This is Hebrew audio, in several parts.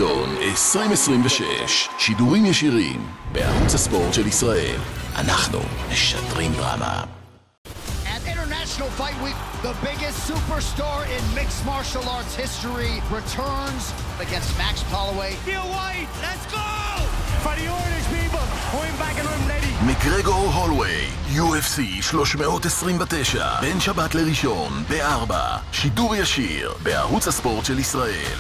חידון 2026, שידורים ישירים בערוץ הספורט של ישראל. אנחנו משדרים דרמה. At International Fight Week, the biggest superstar in mixed martial arts history returns against Max Holloway. Feel white, let's go! For the orders, people, going back in room ready. מקרגור הולווי, UFC 329, בין שבת לראשון, ב-4, שידור ישיר בערוץ הספורט של ישראל.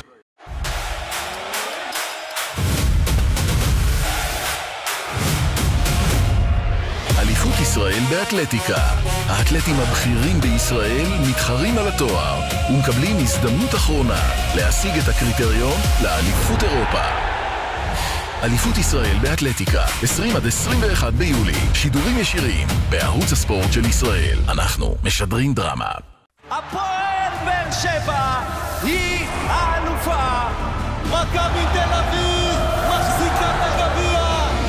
אליפות ישראל באתלטיקה. האתלטים הבכירים בישראל מתחרים על התואר ומקבלים הזדמנות אחרונה להשיג את הקריטריון לאליפות אירופה. אליפות ישראל באתלטיקה, 20 עד 21 ביולי, שידורים ישירים בערוץ הספורט של ישראל. אנחנו משדרים דרמה. הפועל באר שבע היא האלופה. מכבי תל אביב מחזיקה את הגביע.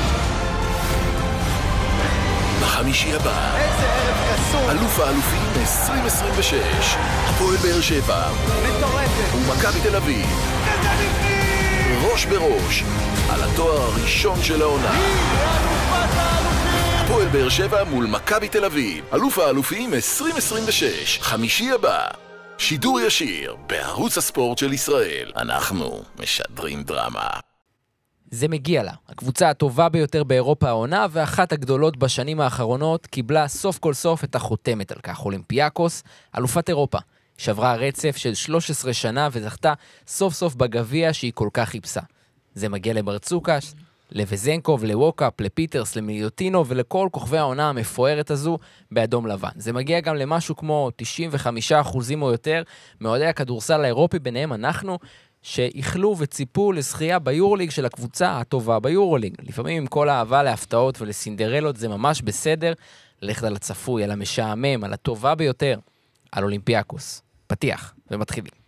בחמישי הבא, איזה ערב קסום. אלוף האלופים 2026, הפועל באר שבע מטורפת. ומכבי תל אביב, איזה נפלא. ראש בראש על התואר הראשון של העונה. היא אלופת האלופים. הפועל באר שבע מול מכבי תל אביב, אלוף האלופים 2026, חמישי הבא, שידור ישיר בערוץ הספורט של ישראל. אנחנו משדרים דרמה. זה מגיע לה. הקבוצה הטובה ביותר באירופה העונה, ואחת הגדולות בשנים האחרונות, קיבלה סוף כל סוף את החותמת על כך. אולימפיאקוס, אלופת אירופה, שברה רצף של 13 שנה וזכתה סוף סוף בגביע שהיא כל כך חיפשה. זה מגיע לברצוקש, לווזנקוב, לווקאפ, לפיטרס, למיליוטינו ולכל כוכבי העונה המפוארת הזו באדום לבן. זה מגיע גם למשהו כמו 95% או יותר מאוהדי הכדורסל האירופי, ביניהם אנחנו, שהחלו וציפו לזכייה ביורוליג של הקבוצה הטובה ביורוליג. לפעמים עם כל האהבה להפתעות ולסינדרלות זה ממש בסדר, ללכת על הצפוי, על המשעמם, על הטובה ביותר, על אולימפיאקוס. פתיח ומתחילים.